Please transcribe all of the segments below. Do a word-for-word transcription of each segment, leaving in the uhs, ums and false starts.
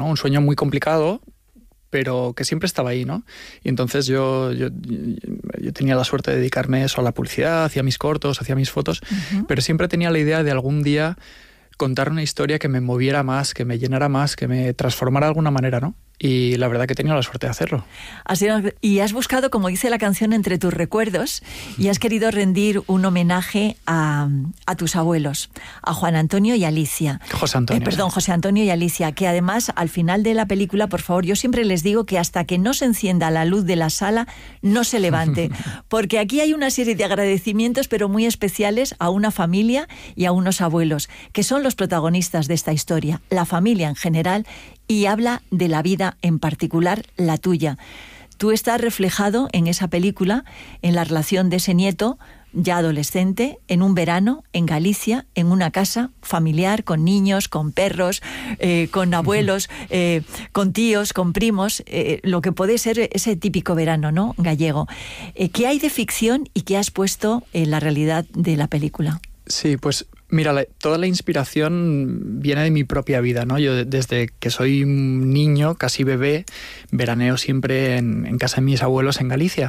¿no? Un sueño muy complicado, pero que siempre estaba ahí, ¿no? Y entonces yo, yo, yo tenía la suerte de dedicarme eso a la publicidad, hacía mis cortos, hacía mis fotos, uh-huh. pero siempre tenía la idea de algún día contar una historia que me moviera más, que me llenara más, que me transformara de alguna manera, ¿no? Y la verdad que he tenido la suerte de hacerlo. Has sido, y has buscado, como dice la canción, entre tus recuerdos, y has querido rendir un homenaje a, a tus abuelos, a Juan Antonio y Alicia. José Antonio. Eh, perdón, José Antonio y Alicia, que además, al final de la película, por favor, yo siempre les digo que hasta que no se encienda la luz de la sala, no se levante, porque aquí hay una serie de agradecimientos, pero muy especiales, a una familia y a unos abuelos, que son los protagonistas de esta historia, la familia en general, y habla de la vida, en particular la tuya. Tú estás reflejado en esa película, en la relación de ese nieto, ya adolescente, en un verano, en Galicia, en una casa familiar, con niños, con perros, eh, con abuelos, eh, con tíos, con primos, eh, lo que puede ser ese típico verano, ¿no?, gallego. Eh, ¿Qué hay de ficción y qué has puesto en la realidad de la película? Sí, pues mira, la, toda la inspiración viene de mi propia vida, ¿no? Yo desde que soy un niño, casi bebé, veraneo siempre en, en casa de mis abuelos en Galicia.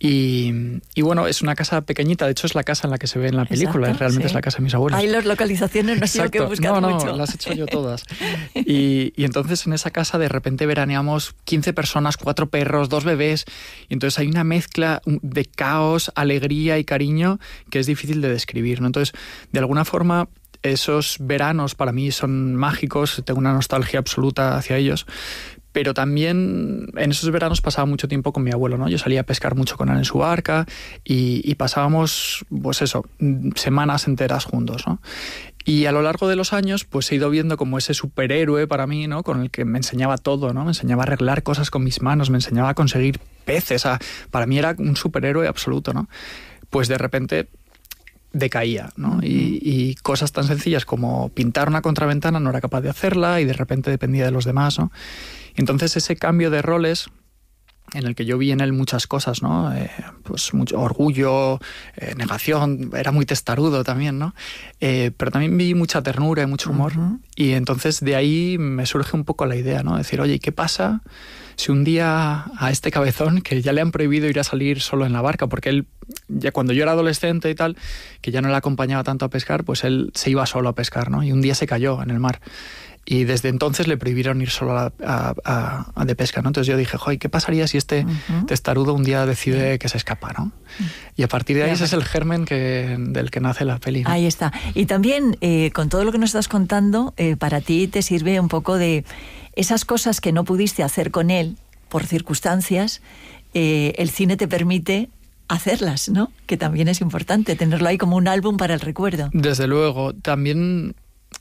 Y, y bueno, es una casa pequeñita, de hecho es la casa en la que se ve en la película, Exacto, realmente sí. es la casa de mis abuelos. Ahí las localizaciones no ha sido que buscar no, mucho. No, las he hecho yo todas. Y, y entonces en esa casa de repente veraneamos quince personas, cuatro perros, dos bebés, y entonces hay una mezcla de caos, alegría y cariño que es difícil de describir, ¿no? Entonces, de alguna forma, esos veranos para mí son mágicos, tengo una nostalgia absoluta hacia ellos, pero también en esos veranos pasaba mucho tiempo con mi abuelo, ¿no? Yo salía a pescar mucho con él en su barca y, y pasábamos, pues eso, semanas enteras juntos, ¿no? Y a lo largo de los años, pues he ido viendo como ese superhéroe para mí, ¿no? Con el que me enseñaba todo, ¿no? Me enseñaba a arreglar cosas con mis manos, me enseñaba a conseguir peces, a, para mí era un superhéroe absoluto, ¿no? Pues de repente decaía, ¿no? Y, y cosas tan sencillas como pintar una contraventana no era capaz de hacerla y de repente dependía de los demás, ¿no? Entonces ese cambio de roles en el que yo vi en él muchas cosas, ¿no? Eh, pues mucho orgullo, eh, negación, era muy testarudo también, ¿no? Eh, pero también vi mucha ternura y mucho humor. Uh-huh. Y entonces de ahí me surge un poco la idea, ¿no? Decir, oye, ¿qué pasa si un día a este cabezón, que ya le han prohibido ir a salir solo en la barca, porque él, ya cuando yo era adolescente y tal, que ya no le acompañaba tanto a pescar, pues él se iba solo a pescar, ¿no? Y un día se cayó en el mar. Y desde entonces le prohibieron ir solo a, a, a, a de pesca, ¿no? Entonces yo dije, joder, ¿qué pasaría si este uh-huh. testarudo un día decide uh-huh. que se escapa, ¿no? Y a partir de ahí ese es el germen que, del que nace la peli, ¿no? Ahí está. Y también, eh, con todo lo que nos estás contando, eh, para ti te sirve un poco de esas cosas que no pudiste hacer con él por circunstancias, eh, el cine te permite hacerlas, ¿no? Que también es importante, tenerlo ahí como un álbum para el recuerdo. Desde luego. También,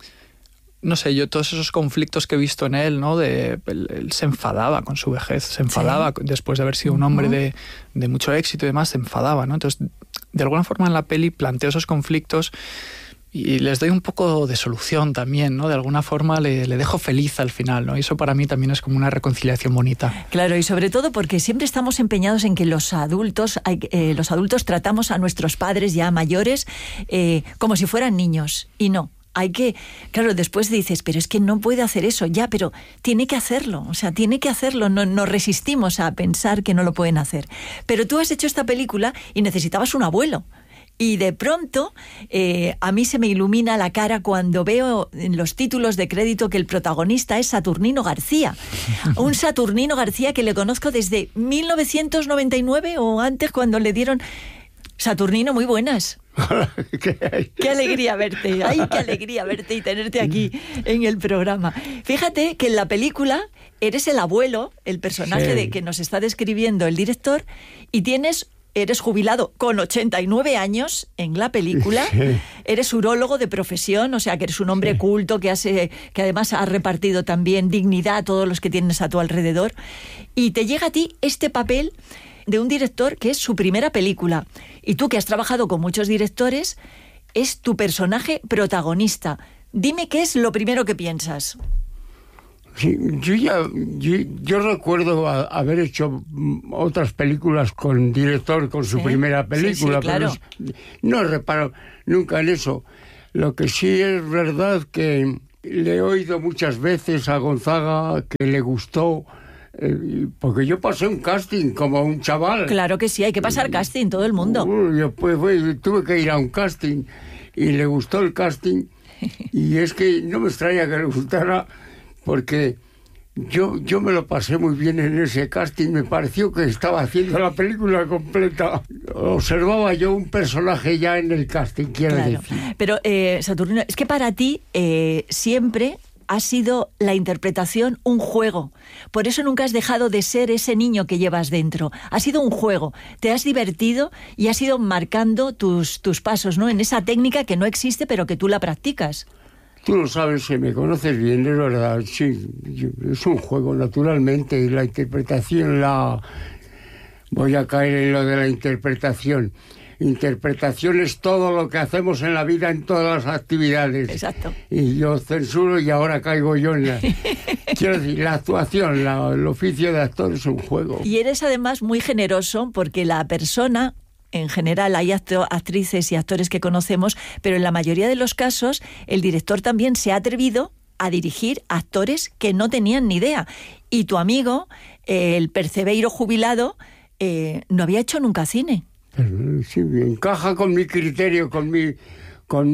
no sé, yo todos esos conflictos que he visto en él, ¿no? De, él, él se enfadaba con su vejez, se enfadaba sí. después de haber sido un hombre uh-huh. de, de mucho éxito y demás, se enfadaba, ¿no? Entonces, de alguna forma en la peli planteo esos conflictos y les doy un poco de solución también, ¿no? De alguna forma le, le dejo feliz al final, ¿no? Y eso para mí también es como una reconciliación bonita. Claro, y sobre todo porque siempre estamos empeñados en que los adultos, eh, los adultos tratamos a nuestros padres ya mayores eh, como si fueran niños, y no. Hay que, claro, después dices, pero es que no puede hacer eso, ya, pero tiene que hacerlo, o sea, tiene que hacerlo, no, no resistimos a pensar que no lo pueden hacer. Pero tú has hecho esta película y necesitabas un abuelo. Y de pronto eh, a mí se me ilumina la cara cuando veo en los títulos de crédito que el protagonista es Saturnino García. Un Saturnino García que le conozco desde mil novecientos noventa y nueve o antes, cuando le dieron... Saturnino, muy buenas. ¿Qué? Qué alegría verte. Ay, qué alegría verte y tenerte aquí en el programa. Fíjate que en la película eres el abuelo, el personaje sí. de que nos está describiendo el director, y tienes... Eres jubilado con ochenta y nueve años en la película, sí. Eres urólogo de profesión, o sea que eres un hombre sí. culto que, hace, que además ha repartido también dignidad a todos los que tienes a tu alrededor, y te llega a ti este papel de un director que es su primera película, y tú, que has trabajado con muchos directores, es tu personaje protagonista. Dime qué es lo primero que piensas. Sí, yo ya yo, yo recuerdo a, haber hecho otras películas con director, con su ¿Sí? primera película, sí, sí, claro. pero no reparo nunca en eso. Lo que sí es verdad que Le he oído muchas veces a Gonzaga que le gustó, eh, porque yo pasé un casting como un chaval. Claro que sí, hay que pasar casting, todo el mundo. Uh, yo pues, pues, tuve que ir a un casting y le gustó el casting. Y es que no me extraña que le gustara, porque yo, yo me lo pasé muy bien en ese casting. Me pareció que estaba haciendo la película completa. Observaba yo un personaje ya en el casting, quiero Claro. decir. Pero, eh, Saturnino, es que para ti eh, siempre ha sido la interpretación un juego. Por eso nunca has dejado de ser ese niño que llevas dentro. Ha sido un juego. Te has divertido y has ido marcando tus, tus pasos, ¿no? En esa técnica que no existe, pero que tú la practicas. Tú lo sabes, si me conoces bien, es verdad. Sí, yo- es un juego, naturalmente. Y la interpretación, la... Voy a caer en lo de la interpretación. Interpretación es todo lo que hacemos en la vida, en todas las actividades. Exacto. Y yo censuro y ahora caigo yo en la... Quiero decir, la actuación, la- el oficio de actor es un juego. Y eres además muy generoso porque la persona, en general hay acto- actrices y actores que conocemos, pero en la mayoría de los casos el director también se ha atrevido a dirigir actores que no tenían ni idea. Y tu amigo, eh, el Percebeiro jubilado, eh, no había hecho nunca cine. Pero, sí, encaja con mi criterio, con mi, con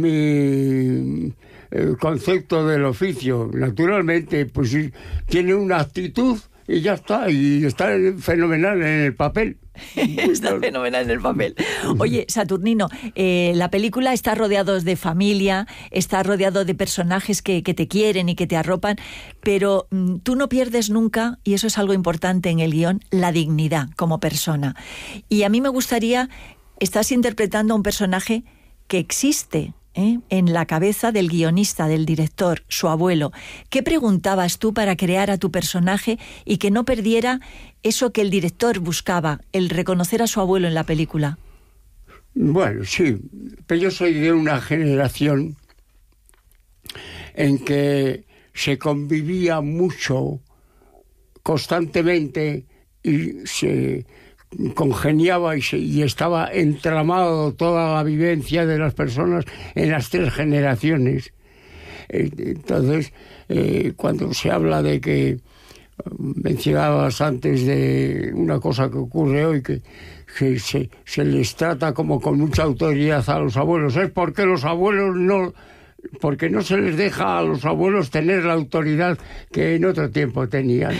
mi eh, concepto del oficio. Naturalmente, pues sí, tiene una actitud y ya está, y está fenomenal en el papel. Está fenomenal en el papel. Oye, Saturnino, eh, la película está rodeado de familia, está rodeado de personajes que, que te quieren y que te arropan, pero mm, tú no pierdes nunca, y eso es algo importante en el guión, la dignidad como persona. Y a mí me gustaría, estás interpretando a un personaje que existe, ¿eh?, en la cabeza del guionista, del director, su abuelo. ¿Qué preguntabas tú para crear a tu personaje y que no perdiera eso que el director buscaba, el reconocer a su abuelo en la película? Bueno, sí, pero yo soy de una generación en que se convivía mucho, constantemente, y se congeniaba y, se, y estaba entramado toda la vivencia de las personas en las tres generaciones. Entonces, eh, cuando se habla de que mencionabas antes de una cosa que ocurre hoy, que, que se, se les trata como con mucha autoridad a los abuelos, es porque los abuelos no... porque no se les deja a los abuelos tener la autoridad que en otro tiempo tenían.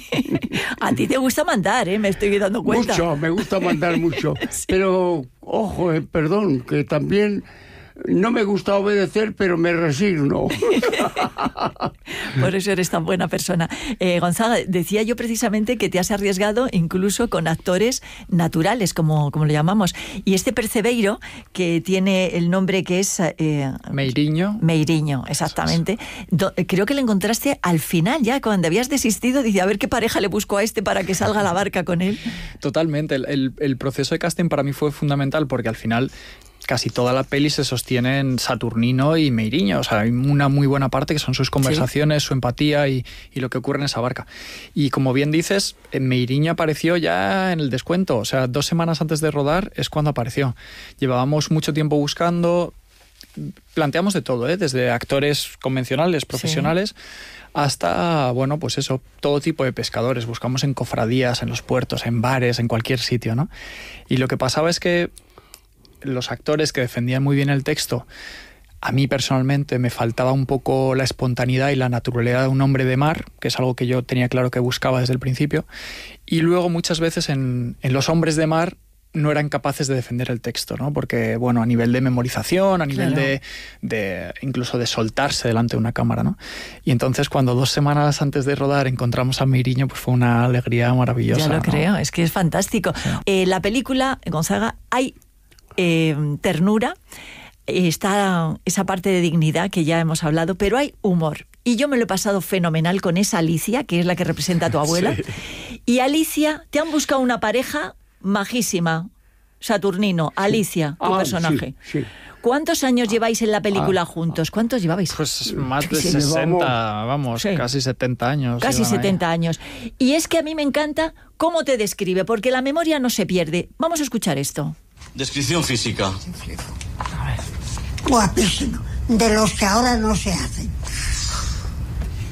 A ti te gusta mandar, ¿eh? Me estoy dando cuenta. Mucho, me gusta mandar mucho. Sí. Pero, ojo, eh, perdón, que también no me gusta obedecer, pero me resigno. Por eso eres tan buena persona. Eh, Gonzaga, decía yo precisamente que te has arriesgado incluso con actores naturales, como, como lo llamamos. Y este Percebeiro, que tiene el nombre que es... Eh, Meiriño. Meiriño, exactamente. Do, creo que le encontraste al final ya, cuando habías desistido, dice, a ver qué pareja le busco a este para que salga a la barca con él. Totalmente. El, el, el proceso de casting para mí fue fundamental porque al final... casi toda la peli se sostiene en Saturnino y Meiriño. O sea, hay una muy buena parte que son sus conversaciones, sí, su empatía y, y lo que ocurre en esa barca. Y como bien dices, Meiriño apareció ya en el descuento. O sea, dos semanas antes de rodar es cuando apareció. Llevábamos mucho tiempo buscando... Planteamos de todo, ¿eh? Desde actores convencionales, profesionales... Sí. Hasta, bueno, pues eso, todo tipo de pescadores. Buscamos en cofradías, en los puertos, en bares, en cualquier sitio, ¿no? Y lo que pasaba es que los actores que defendían muy bien el texto, a mí personalmente me faltaba un poco la espontaneidad y la naturalidad de un hombre de mar, que es algo que yo tenía claro que buscaba desde el principio, y luego muchas veces en, en los hombres de mar no eran capaces de defender el texto, ¿no? Porque, bueno, a nivel de memorización, a nivel claro. de, de incluso de soltarse delante de una cámara, ¿no? Y entonces cuando dos semanas antes de rodar encontramos a Meiriño, pues fue una alegría maravillosa. Ya lo ¿no? creo, es que es fantástico. Sí. Eh, la película, Gonzaga, hay eh, ternura, está esa parte de dignidad que ya hemos hablado, pero hay humor. Y yo me lo he pasado fenomenal con esa Alicia, que es la que representa a tu abuela. Sí. Y Alicia, te han buscado una pareja majísima, Saturnino, Alicia, tu ah, personaje. Sí, sí. ¿Cuántos años lleváis en la película ah, juntos? ¿Cuántos llevabais? Pues más de sesenta, vamos, sí. casi setenta años. Casi setenta ahí. años. Y es que a mí me encanta cómo te describe, porque la memoria no se pierde. Vamos a escuchar esto. Descripción física. A ver. Guapísimo, de los que ahora no se hacen.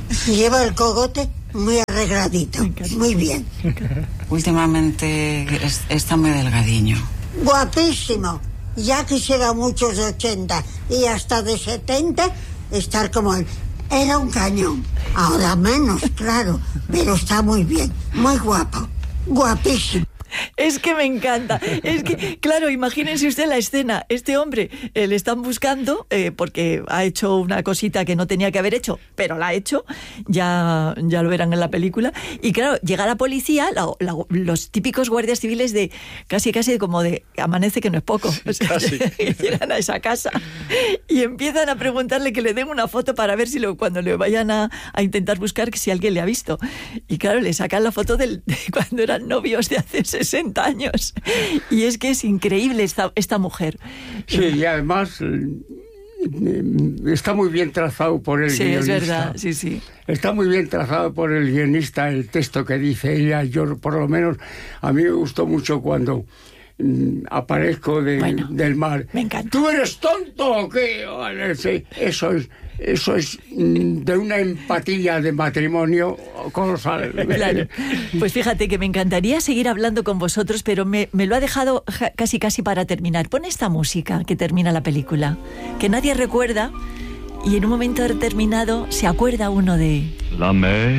Lleva el cogote muy arregladito, muy bien. Últimamente es, está muy delgadiño. Guapísimo. Ya quisiera muchos de ochenta y hasta de setenta estar como él. Era un cañón. Ahora menos, claro, pero está muy bien, muy guapo, guapísimo. Es que me encanta. Es que, claro, imagínense usted la escena. Este hombre eh, le están buscando eh, porque ha hecho una cosita que no tenía que haber hecho, pero la ha hecho. Ya, ya lo verán en la película. Y claro, llega la policía, la, la, los típicos guardias civiles de casi, casi como de amanece que no es poco. O sea, casi. llegan a esa casa y empiezan a preguntarle que le den una foto para ver si lo, cuando le vayan a, a intentar buscar que si alguien le ha visto. Y claro, le sacan la foto del, de cuando eran novios de hace sesenta años. Y es que es increíble esta, esta mujer. Sí, y además está muy bien trazado por el sí, guionista. Sí, es verdad, sí, sí. Está muy bien trazado por el guionista el texto que dice ella. Yo, por lo menos, a mí me gustó mucho cuando mm, aparezco de, bueno, del mar. Me encanta. ¿Tú eres tonto o qué? Sí, eso es... Eso es de una empatía de matrimonio colosal. Claro. Pues fíjate que me encantaría seguir hablando con vosotros, pero me, me lo ha dejado casi casi para terminar. Pon esta música que termina la película, que nadie recuerda, y en un momento determinado se acuerda uno de... La mer.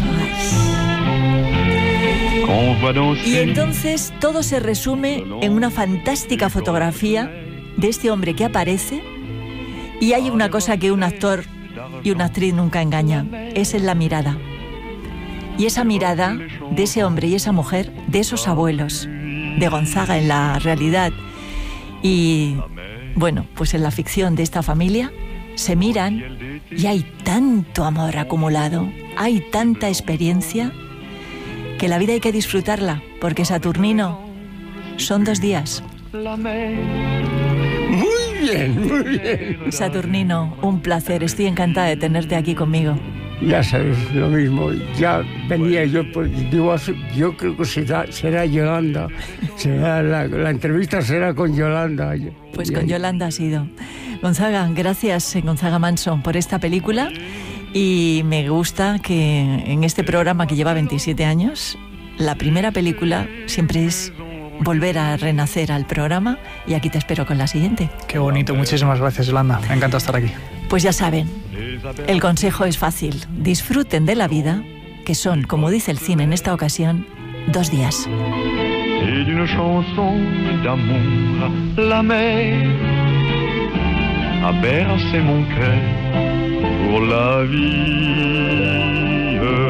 Y entonces todo se resume en una fantástica fotografía de este hombre que aparece. Y hay una cosa que un actor y una actriz nunca engañan, es en la mirada. Y esa mirada de ese hombre y esa mujer, de esos abuelos, de Gonzaga en la realidad y, bueno, pues en la ficción de esta familia, se miran y hay tanto amor acumulado, hay tanta experiencia, que la vida hay que disfrutarla, porque Saturnino son dos días. Muy bien, muy bien. Saturnino, un placer. Estoy encantada de tenerte aquí conmigo. Ya sabes, lo mismo. Ya venía yo, pues, digo, yo creo que será, será Yolanda. Será la, la entrevista será con Yolanda. Pues con Yolanda ha sido. Gonzaga, gracias, Gonzaga Manso, por esta película. Y me gusta que en este programa que lleva veintisiete años, la primera película siempre es volver a renacer al programa, y aquí te espero con la siguiente. Qué bonito, muchísimas gracias, Yolanda, me encanta estar aquí. Pues ya saben, el consejo es fácil, disfruten de la vida, que son, como dice el cine en esta ocasión, dos días. Et d'une chanson d'amour, la mer a bercé mon cœur pour la vie.